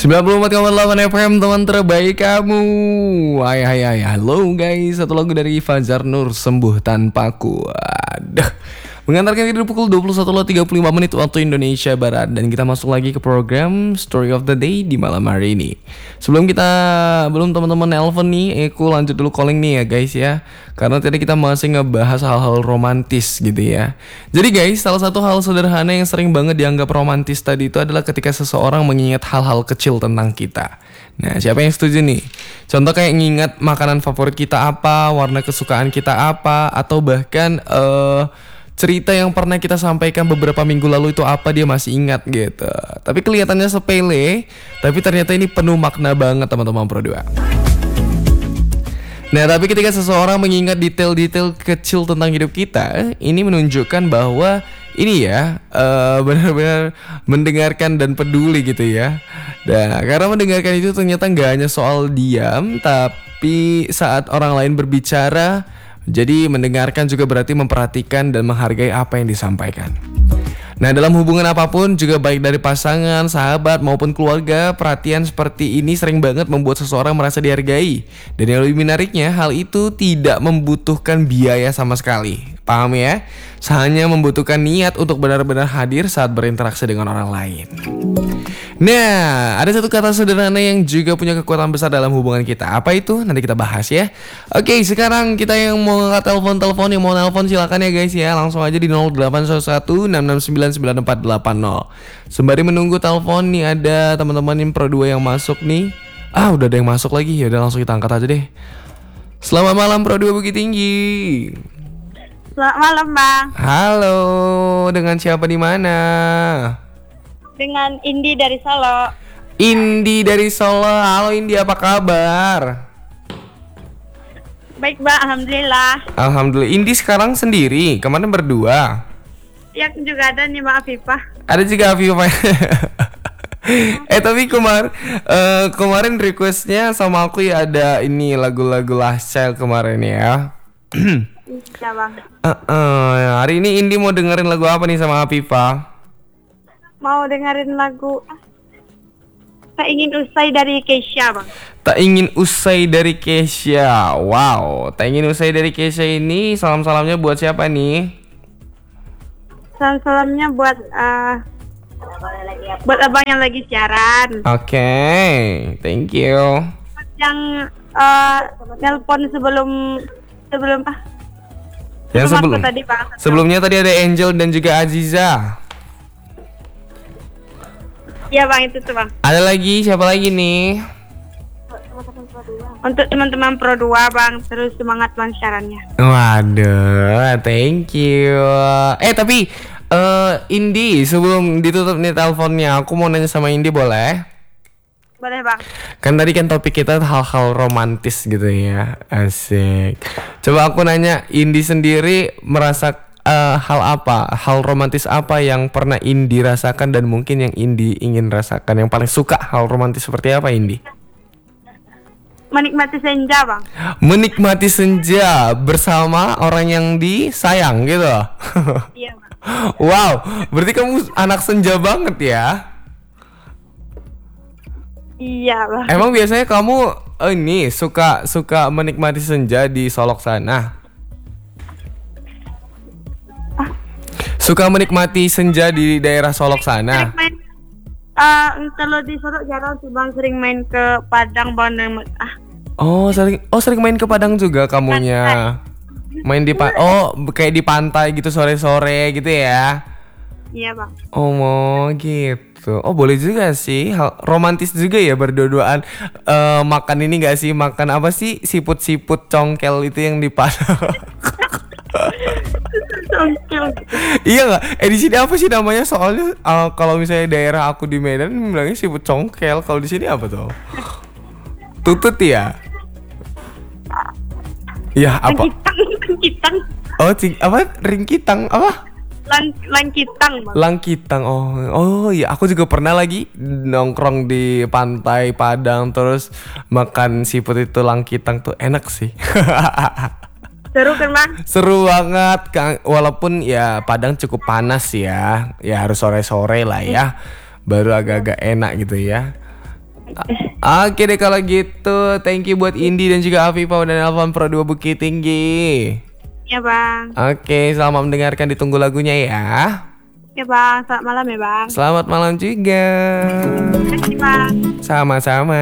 94,8 FM, teman terbaik kamu. Hai, halo guys. Satu lagu dari Fajar Nur, Sembuh Tanpaku. Aduh, mengantarkan kita pukul 21.35 menit waktu Indonesia Barat. Dan kita masuk lagi ke program Story of the Day di malam hari ini. Belum teman-teman nelpon nih, aku lanjut dulu calling nih ya guys ya. Karena tadi kita masih ngebahas hal-hal romantis gitu ya. Jadi guys, salah satu hal sederhana yang sering banget dianggap romantis tadi itu adalah ketika seseorang mengingat hal-hal kecil tentang kita. Nah, siapa yang setuju nih? Contoh kayak ngingat makanan favorit kita apa, warna kesukaan kita apa, atau bahkan cerita yang pernah kita sampaikan beberapa minggu lalu itu apa, dia masih ingat gitu. Tapi kelihatannya sepele, tapi ternyata ini penuh makna banget teman-teman Pro 2. Nah, tapi ketika seseorang mengingat detail-detail kecil tentang hidup kita, ini menunjukkan bahwa ini ya benar-benar mendengarkan dan peduli gitu ya. Nah, karena mendengarkan itu ternyata nggak hanya soal diam, tapi saat orang lain berbicara, jadi mendengarkan juga berarti memperhatikan dan menghargai apa yang disampaikan. Nah, dalam hubungan apapun, juga baik dari pasangan, sahabat, maupun keluarga, perhatian seperti ini sering banget membuat seseorang merasa dihargai. Dan yang lebih menariknya, hal itu tidak membutuhkan biaya sama sekali. Paham ya? Hanya membutuhkan niat untuk benar-benar hadir saat berinteraksi dengan orang lain. Nah, ada satu kata sederhana yang juga punya kekuatan besar dalam hubungan kita. Apa itu? Nanti kita bahas ya. Oke, sekarang kita yang mau ngangkat telepon, yang mau nelpon silakan ya guys ya. Langsung aja di 0811 6699480. Sembari menunggu telepon nih, ada teman-teman yang Pro 2 yang masuk nih. Udah ada yang masuk lagi. Ya udah langsung kita angkat aja deh. Selamat malam Pro 2 Bukit Tinggi. Selamat malam, Bang. Halo, dengan siapa di mana? Dengan Indi dari Solo. Indi dari Solo. Halo Indi, apa kabar? Baik, Bang. Alhamdulillah. Alhamdulillah. Indi sekarang sendiri, kemarin berdua. Ya, juga ada nih, Bang Afifah. Ada juga Afifah. Tapi kemarin requestnya sama aku ya, ada ini lagu-lagu Last Child kemarin ya. Iya, Bang. Hari ini Indi mau dengerin lagu apa nih sama Afifah? Mau dengerin lagu Tak Ingin Usai dari Keisha, Bang. Tak Ingin Usai dari Keisha. Wow, Tak Ingin Usai dari Keisha ini salam-salamnya buat siapa nih? Salam-salamnya buat abang yang lagi siaran. Oke, thank you. Yang nelpon sebelum tadi, Bang. Sebelumnya tadi ada Angel dan juga Aziza. Iya, Bang, itu tuh, Bang. Ada lagi, siapa lagi nih? Untuk teman-teman Pro 2, Bang, terus semangat Bang siarannya. Waduh, thank you. Tapi Indi, sebelum ditutup nih teleponnya, aku mau nanya sama Indi, boleh? Boleh, Bang. Kan tadi kan topik kita hal-hal romantis gitu ya. Asik. Coba aku nanya, Indi sendiri merasa hal romantis apa yang pernah Indi rasakan dan mungkin yang Indi ingin rasakan? Yang paling suka hal romantis seperti apa, Indi? Menikmati senja, Bang. Menikmati senja bersama orang yang disayang gitu. Iya, Bang. Wow, berarti kamu anak senja banget ya? Iya, Bang. Emang biasanya kamu ini suka menikmati senja di Solok sana? Suka menikmati senja di daerah Solok sana? Kalau di Solo jarang sih, Bang, sering main ke Padang, Bang. Sering main ke Padang juga kamunya. Main di kayak di pantai gitu sore-sore gitu ya. Iya, Bang. Oh, mau gitu. Oh, boleh juga sih. Romantis juga ya berdua-duaan. Makan ini gak sih? Makan apa sih? Siput-siput congkel itu yang di Padang. Iya nggak? Di sini apa sih namanya? Soalnya kalau misalnya daerah aku di Medan bilangnya siput congkel. Kalau di sini apa tuh? Tutut ya? Iya apa? Langkitang. Oh, apa? Ringkitang apa? Langkitang, Bang. Langkitang. Oh iya, aku juga pernah lagi nongkrong di pantai Padang terus makan siput itu langkitang tuh enak sih. Seru kan, Bang? Seru banget, Kang. Walaupun ya Padang cukup panas ya. Ya harus sore-sore lah ya. Baru agak-agak enak gitu ya. Oke deh kalau gitu. Thank you buat Indi dan juga Afifa dan Alvan Pro 2 Bukit Tinggi. Ya bang. Oke, selamat mendengarkan, ditunggu lagunya ya. Ya bang, selamat malam ya bang. Selamat malam juga. Terima kasih bang. Sama-sama.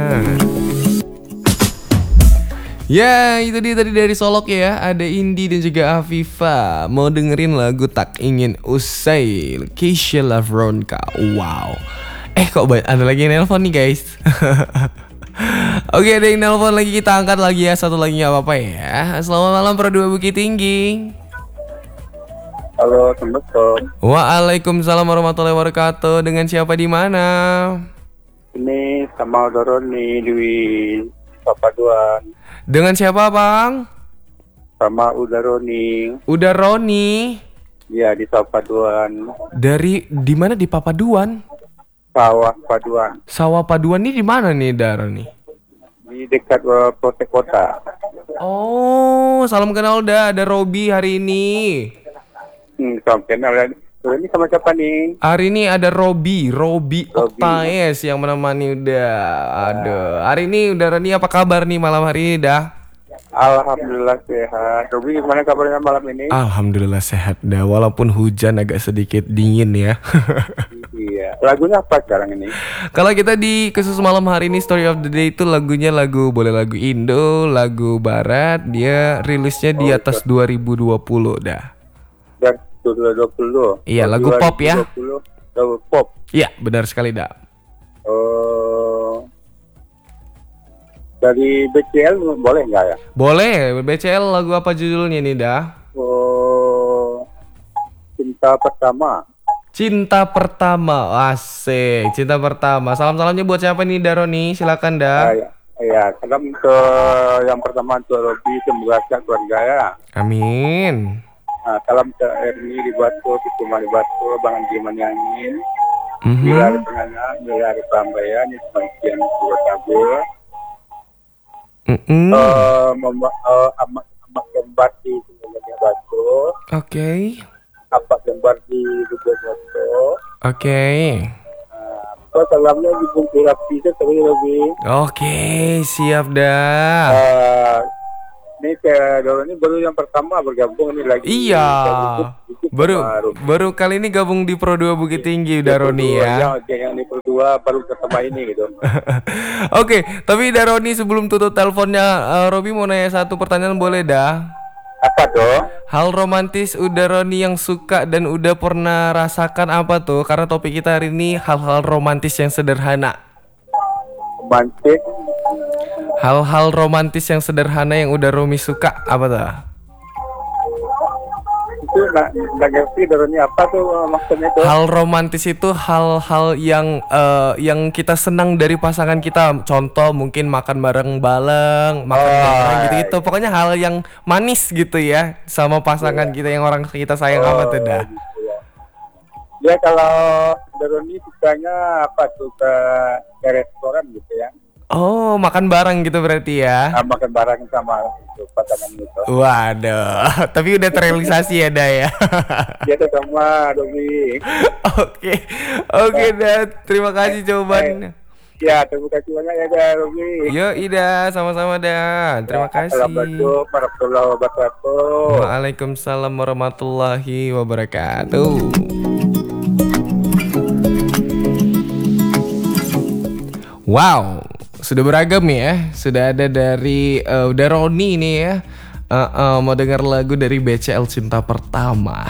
Ya, itu dia tadi dari Solok ya. Ada Indi dan juga Afifa. Mau dengerin lagu Tak Ingin Usai, Keisha Lavronka. Wow. Kok ada lagi yang nelpon nih guys. Oke, ada yang nelpon lagi, kita angkat lagi ya. Satu lagi gak apa-apa ya. Selamat malam Pro 2 Bukit Tinggi. Halo, Assalamualaikum. Waalaikumsalam warahmatullahi wabarakatuh. Dengan siapa di mana? Ini sama Doroni di Papaduan. Dengan siapa, Bang? Sama Udaroni. Udah Roni. Ya, di Papaduan. Dari di mana, di Papaduan? Sawah Paduan. Sawah Paduan ini di mana nih, Daroni? Di dekat Protek Kota. Oh, salam kenal udah. Ada Robi hari ini. Salam kenal. Ini sama siapa nih? Hari ini ada Robi Oktaes yang menemani udah. Aduh, hari ini udah Roni, apa kabar nih malam hari ini dah? Alhamdulillah sehat. Robi, gimana kabarnya malam ini? Alhamdulillah sehat dah, walaupun hujan agak sedikit dingin ya. Iya. Lagunya apa sekarang ini? Kalau kita di khusus malam hari ini Story of the Day itu lagunya boleh lagu Indo, lagu Barat. Dia rilisnya di atas 2020 dah. Dan 2020. Iya, lagu pop ya. 2020, lagu pop. Iya, benar sekali dah. Dari BCL boleh nggak ya? Boleh, BCL lagu apa judulnya nih dah? Cinta Pertama. Cinta Pertama, asik. Cinta Pertama. Salam-salamnya buat siapa nih Daroni? Silakan dah. Ya, salam ke yang pertama untuk Robi, semoga sehat keluarga ya. Amin. Nah, salam ke Erni di Batu, Kisuma di Batu, Bang Andi Manyanyin, Bila di Pengangan, Bila di Pambayan, di Sebagian Pulau Tabur, Amak Gembar di Semuanya Batu, Oke. Apak Gembar di Dugomoto. Oke. Salamnya di Bungku Rapi, sekali Robi. Oke, siap dah. Ini ini baru yang pertama bergabung ini lagi. Iya. Baru kali ini gabung di Pro 2 Bukit Tinggi Daroni ya. Yang di Pro 2 baru ketemu ini gitu. Oke, tapi Daroni sebelum tutup teleponnya, Robi mau nanya satu pertanyaan, boleh dah? Apa tuh? Hal romantis Udaroni yang suka dan udah pernah rasakan apa tuh? Karena topik kita hari ini hal-hal romantis yang sederhana. Romantis. Hal-hal romantis yang sederhana yang udah Romi suka apa tuh? Itu nggak ngerti Daroni apa tuh maksudnya tuh? Hal romantis itu hal-hal yang kita senang dari pasangan kita. Contoh mungkin makan bareng, makan bareng gitu-gitu. Pokoknya hal yang manis gitu ya sama pasangan kita yang orang kita sayang apa tuh dah? Gitu ya. Dia kalau Daroni sukanya apa tuh ke restoran gitu ya? Oh, makan bareng gitu berarti ya? Makan bareng sama itu, pasangan itu. Waduh, tapi udah terrealisasi ya dah ya? Dia tuh sama Robi. Oke dah, terima kasih jawabannya. Ya, terima kasih banyak ya dah Robi. Yo Ida, sama-sama dah. Terima kasih. Assalamualaikum warahmatullahi wabarakatuh. Waalaikumsalam warahmatullahi wabarakatuh. Wow, sudah beragam ya. Sudah ada dari Daroni ini ya. Mau dengar lagu dari BCL Cinta Pertama.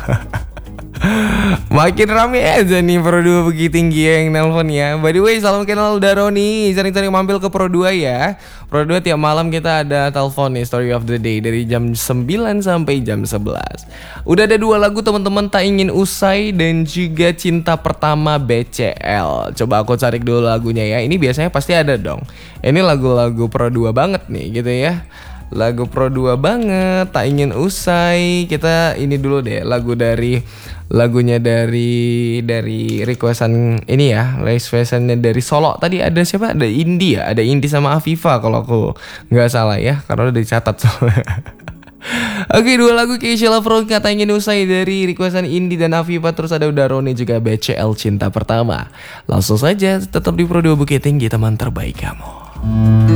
Makin rame aja nih Pro 2 Bukit Tinggi yang nelpon ya. By the way, salam kenal Daroni. Sering-sering mampir ke Pro 2 ya. Pro 2 tiap malam kita ada telepon nih, Story of the Day dari jam 9 sampai jam 11. Udah ada 2 lagu teman-teman, Tak Ingin Usai dan juga Cinta Pertama BCL. Coba aku cari dulu lagunya ya. Ini biasanya pasti ada dong. Ini lagu-lagu Pro 2 banget nih gitu ya. Lagu Pro 2 banget, Tak Ingin Usai. Kita ini dulu deh, lagunya dari requestan ini ya, requestannya dari Solo. Tadi ada siapa? Ada Indi ya, ada Indi sama Afifa kalau aku nggak salah ya, karena udah dicatat soalnya. Oke, dua lagu Keisha Love Roll Kata Ingin Usai dari requestan Indi dan Afifa. Terus ada Udaroni juga BCL Cinta Pertama. Langsung saja tetap di Pro 2 Bukit Tinggi, teman terbaik kamu.